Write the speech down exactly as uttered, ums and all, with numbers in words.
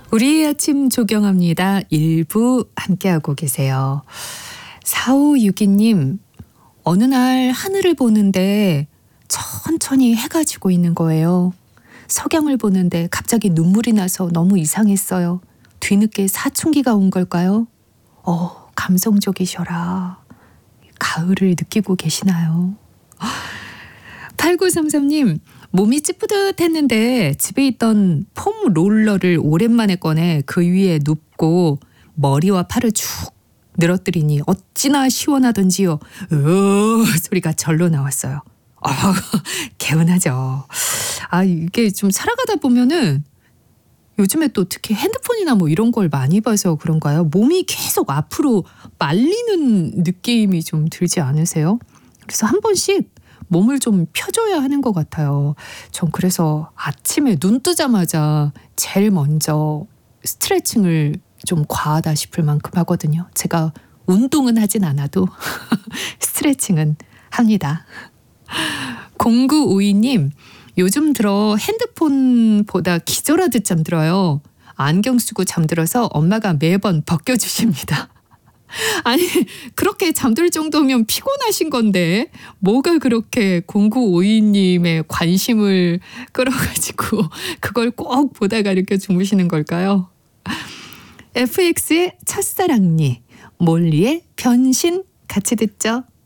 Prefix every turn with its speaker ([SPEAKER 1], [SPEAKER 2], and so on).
[SPEAKER 1] 우리 아침 조경합니다. 일부 함께하고 계세요. 사오육이 님, 어느 날 하늘을 보는데 천천히 해가 지고 있는 거예요. 석양을 보는데 갑자기 눈물이 나서 너무 이상했어요. 뒤늦게 사춘기가 온 걸까요? 어, 감성적이셔라. 가을을 느끼고 계시나요? 팔구삼삼 님, 몸이 찌뿌듯했는데 집에 있던 폼 롤러를 오랜만에 꺼내 그 위에 눕고 머리와 팔을 쭉 늘어뜨리니 어찌나 시원하던지요. 으 소리가 절로 나왔어요. 아, 개운하죠. 아, 이게 좀 살아가다 보면은 요즘에 또 특히 핸드폰이나 뭐 이런 걸 많이 봐서 그런가요? 몸이 계속 앞으로 말리는 느낌이 좀 들지 않으세요? 그래서 한 번씩 몸을 좀 펴줘야 하는 것 같아요. 전 그래서 아침에 눈 뜨자마자 제일 먼저 스트레칭을 좀 과하다 싶을 만큼 하거든요. 제가 운동은 하진 않아도 스트레칭은 합니다. 공구오이 님, 요즘 들어 핸드폰보다 기절하듯 잠들어요. 안경 쓰고 잠들어서 엄마가 매번 벗겨주십니다. 아니, 그렇게 잠들 정도면 피곤하신 건데 뭐가 그렇게 공구오이 님의 관심을 끌어가지고 그걸 꼭 보다가 이렇게 주무시는 걸까요? 에프엑스의 첫사랑니, 몰리의 변신 같이 듣죠.